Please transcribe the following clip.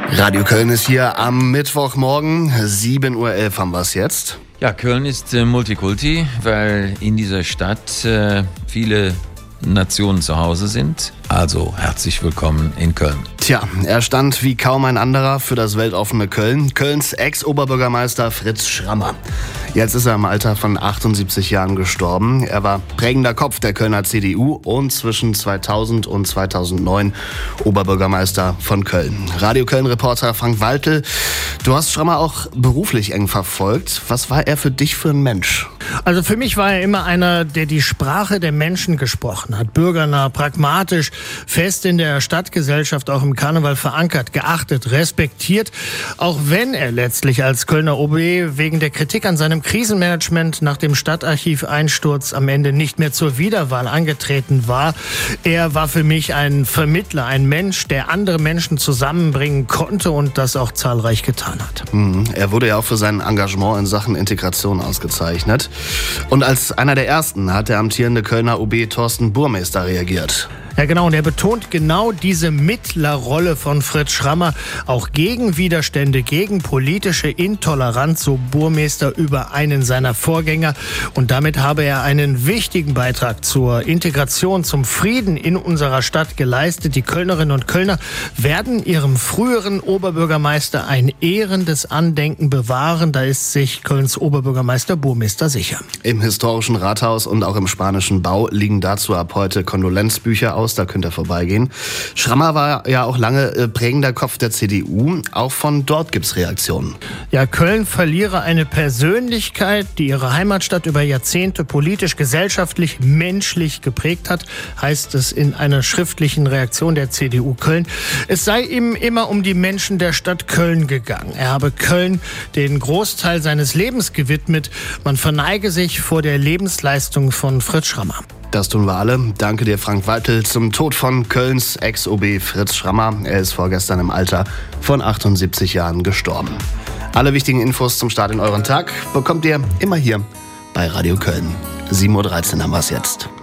Radio Köln ist hier am Mittwochmorgen, 7.11 Uhr haben wir es jetzt. Ja, Köln ist Multikulti, weil in dieser Stadt viele Nationen zu Hause sind. Also herzlich willkommen in Köln. Tja, er stand wie kaum ein anderer für das weltoffene Köln. Kölns Ex-Oberbürgermeister Fritz Schrammer. Jetzt ist er im Alter von 78 Jahren gestorben. Er war prägender Kopf der Kölner CDU und zwischen 2000 und 2009 Oberbürgermeister von Köln. Radio Köln-Reporter Frank Waltel, du hast Schrammer auch beruflich eng verfolgt. Was war er für dich für ein Mensch? Also für mich war er immer einer, der die Sprache der Menschen gesprochen hat. Bürgernah, pragmatisch, fest in der Stadtgesellschaft, auch im Karneval verankert, geachtet, respektiert. Auch wenn er letztlich als Kölner OB wegen der Kritik an seinem Krisenmanagement nach dem Stadtarchiv-Einsturz am Ende nicht mehr zur Wiederwahl angetreten war. Er war für mich ein Vermittler, ein Mensch, der andere Menschen zusammenbringen konnte und das auch zahlreich getan hat. Er wurde ja auch für sein Engagement in Sachen Integration ausgezeichnet. Und als einer der ersten hat der amtierende Kölner OB Thorsten Burmester reagiert. Ja genau, und er betont genau diese Mittlerrolle von Fritz Schrammer, auch gegen Widerstände, gegen politische Intoleranz, so Burmester über einen seiner Vorgänger. Und damit habe er einen wichtigen Beitrag zur Integration, zum Frieden in unserer Stadt geleistet. Die Kölnerinnen und Kölner werden ihrem früheren Oberbürgermeister ein ehrendes Andenken bewahren. Da ist sich Kölns Oberbürgermeister Burmester sicher. Im historischen Rathaus und auch im Spanischen Bau liegen dazu ab heute Kondolenzbücher aus. Da könnt ihr vorbeigehen. Schrammer war ja auch lange prägender Kopf der CDU. Auch von dort gibt's Reaktionen. Ja, Köln verliere eine Persönlichkeit, die ihre Heimatstadt über Jahrzehnte politisch, gesellschaftlich, menschlich geprägt hat, heißt es in einer schriftlichen Reaktion der CDU Köln. Es sei ihm immer um die Menschen der Stadt Köln gegangen. Er habe Köln den Großteil seines Lebens gewidmet. Man verneige sich vor der Lebensleistung von Fritz Schrammer. Das tun wir alle. Danke dir, Frank Waltel, zum Tod von Kölns Ex-OB Fritz Schrammer. Er ist vorgestern im Alter von 78 Jahren gestorben. Alle wichtigen Infos zum Start in euren Tag bekommt ihr immer hier bei Radio Köln. 7.13 Uhr haben wir es jetzt.